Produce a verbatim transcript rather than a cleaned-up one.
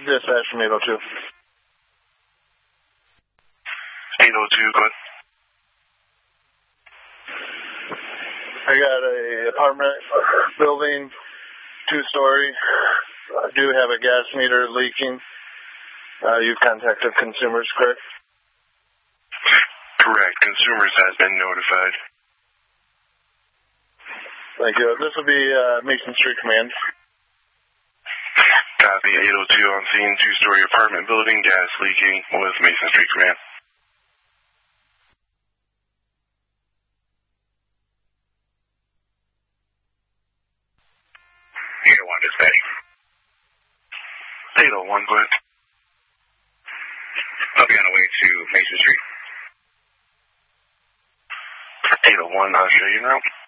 Dispatch from eight oh two. eight oh two, go ahead. I got a apartment building, two-story. I do have a gas meter leaking. Uh, you contacted consumers, correct? Correct. Consumers has been notified. Thank you. This will be uh, Mason Street Command. Copy. eight oh two on scene, two-story apartment building, gas leaking with Mason Street Command. eight oh one, dispatch. eight oh one, go ahead. I'll be on the way to Mason Street. eight oh one, I'll show you now.